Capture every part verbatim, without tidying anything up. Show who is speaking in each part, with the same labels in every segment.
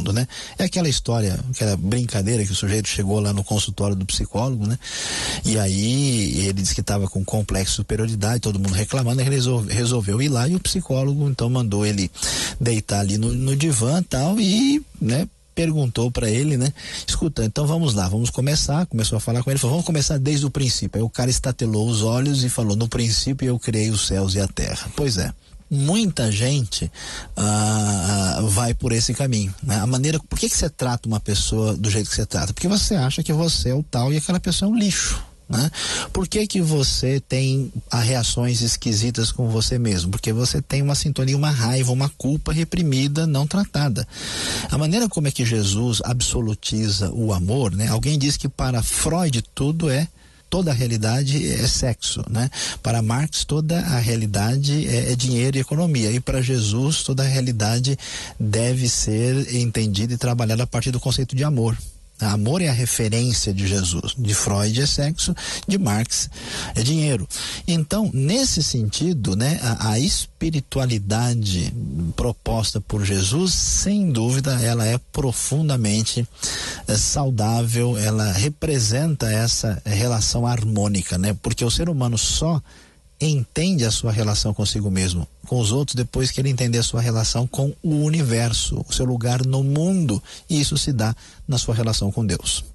Speaker 1: mundo, né? É aquela história, aquela brincadeira que o sujeito chegou lá no consultório do psicólogo, né? E aí ele disse que estava com complexo de superioridade, todo mundo reclamando, ele resolve, resolveu ir lá e o psicólogo então mandou ele deitar ali no, no divã e tal e, né, perguntou para ele, né? Escuta, então vamos lá, vamos começar. Começou a falar com ele, falou, vamos começar desde o princípio. Aí o cara estatelou os olhos e falou, no princípio eu criei os céus e a terra. Pois é, muita gente ah, vai por esse caminho, né? A maneira, por que que você trata uma pessoa do jeito que você trata? Porque você acha que você é o tal e aquela pessoa é um lixo. Né? Por que que você tem a reações esquisitas com você mesmo? Porque você tem uma sintonia, uma raiva, uma culpa reprimida, não tratada. A maneira como é que Jesus absolutiza o amor, né? Alguém diz que para Freud tudo é toda a realidade é sexo, né? Para Marx toda a realidade é, é dinheiro e economia, e para Jesus toda a realidade deve ser entendida e trabalhada a partir do conceito de amor. Amor é a referência de Jesus. De Freud é sexo, de Marx é dinheiro. Então, nesse sentido, né, a, a espiritualidade proposta por Jesus, sem dúvida, ela é profundamente é, saudável, ela representa essa relação harmônica, né? Porque o ser humano só entende a sua relação consigo mesmo, com os outros, depois que ele entender a sua relação com o universo, o seu lugar no mundo, e isso se dá na sua relação com Deus.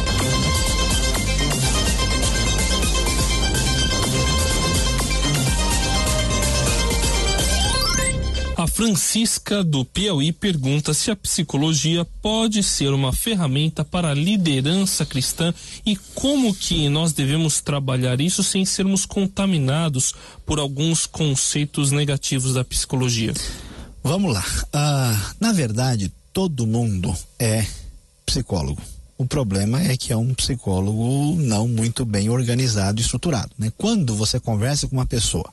Speaker 2: A Francisca do Piauí pergunta se a psicologia pode ser uma ferramenta para a liderança cristã e como que nós devemos trabalhar isso sem sermos contaminados por alguns conceitos negativos da psicologia.
Speaker 1: Vamos lá. Ah, na verdade, todo mundo é psicólogo. O problema é que é um psicólogo não muito bem organizado e estruturado, né? Quando você conversa com uma pessoa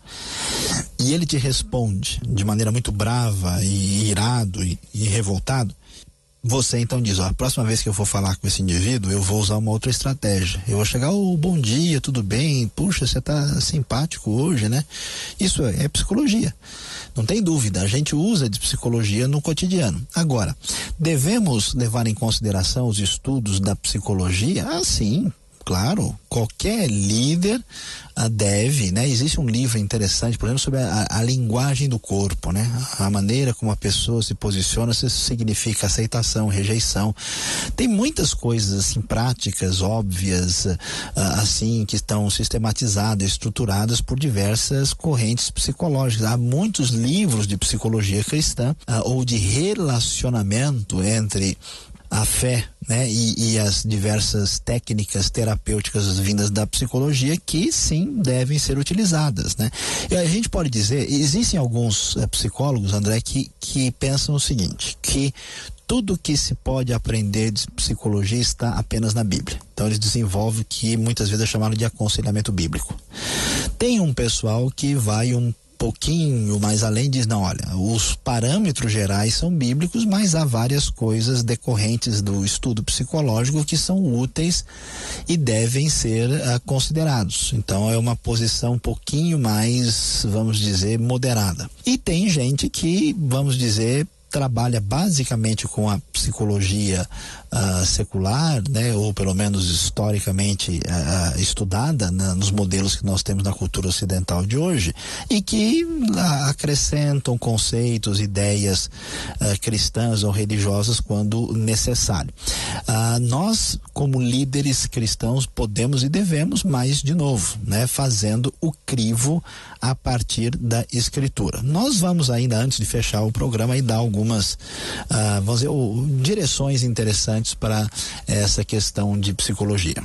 Speaker 1: e ele te responde de maneira muito brava e irado e, e revoltado, você então diz, ó, a próxima vez que eu for falar com esse indivíduo, eu vou usar uma outra estratégia. Eu vou chegar, oh, bom dia, tudo bem? Puxa, você tá simpático hoje, né? Isso é, é psicologia. Não tem dúvida, a gente usa de psicologia no cotidiano. Agora, devemos levar em consideração os estudos da psicologia? Ah, sim. Claro, qualquer líder ah, deve, né? Existe um livro interessante, por exemplo, sobre a, a linguagem do corpo, né? A maneira como a pessoa se posiciona, se isso significa aceitação, rejeição. Tem muitas coisas, assim, práticas, óbvias, ah, assim, que estão sistematizadas, estruturadas por diversas correntes psicológicas. Há muitos livros de psicologia cristã ah, ou de relacionamento entre a fé, né, e, e as diversas técnicas terapêuticas vindas da psicologia que sim devem ser utilizadas, né? E a gente pode dizer, existem alguns eh, psicólogos, André, que, que pensam o seguinte, que tudo que se pode aprender de psicologia está apenas na Bíblia. Então eles desenvolvem o que muitas vezes é chamado de aconselhamento bíblico. Tem um pessoal que vai um pouquinho mais além, diz, não, olha, os parâmetros gerais são bíblicos, mas há várias coisas decorrentes do estudo psicológico que são úteis e devem ser uh, considerados. Então é uma posição um pouquinho mais, vamos dizer, moderada. E tem gente que, vamos dizer, trabalha basicamente com a psicologia uh, secular, né, ou pelo menos historicamente uh, estudada na, nos modelos que nós temos na cultura ocidental de hoje, e que uh, acrescentam conceitos, ideias uh, cristãs ou religiosas quando necessário. Uh, nós, como líderes cristãos, podemos e devemos, mas de novo, né, fazendo o crivo a partir da Escritura. Nós vamos ainda, antes de fechar o programa, e dar algumas, uh, vamos dizer, uh, direções interessantes para essa questão de psicologia.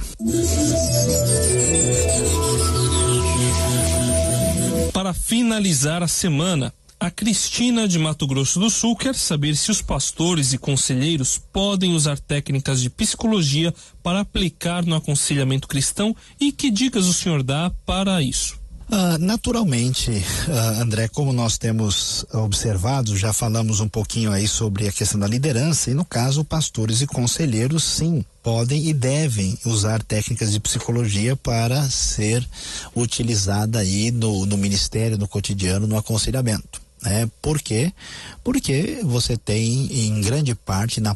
Speaker 2: Para finalizar a semana, a Cristina de Mato Grosso do Sul quer saber se os pastores e conselheiros podem usar técnicas de psicologia para aplicar no aconselhamento cristão e que dicas o senhor dá para isso?
Speaker 1: Uh, naturalmente, uh, André, como nós temos observado, já falamos um pouquinho aí sobre a questão da liderança, e no caso, pastores e conselheiros, sim, podem e devem usar técnicas de psicologia para ser utilizada aí no, no ministério, no cotidiano, no aconselhamento. É, por quê? Porque você tem, em grande parte, na